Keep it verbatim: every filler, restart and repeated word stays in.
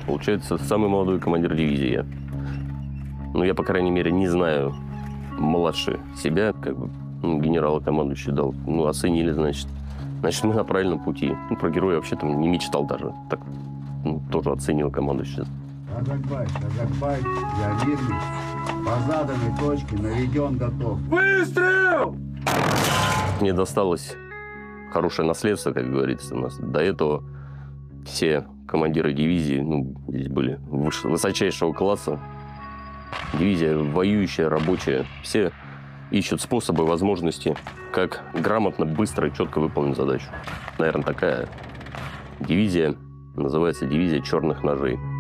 Получается, самый молодой командир дивизии я. Ну, я, по крайней мере, не знаю младше себя, как бы, ну, генерала командующий дал. Ну, оценили, значит. Значит, мы на правильном пути. Ну, про героя вообще там не мечтал даже. Так, ну, тоже оценил командующий. Казакбай, Казакбай, я Вирмич. По заданной точке наведен, готов. Выстрел! Мне досталось хорошее наследство, как говорится. У нас до этого все командиры дивизии, ну, здесь были выше, высочайшего класса. Дивизия воюющая, рабочая. Все ищут способы, возможности, как грамотно, быстро и четко выполнить задачу. Наверное, такая дивизия называется дивизия черных ножей.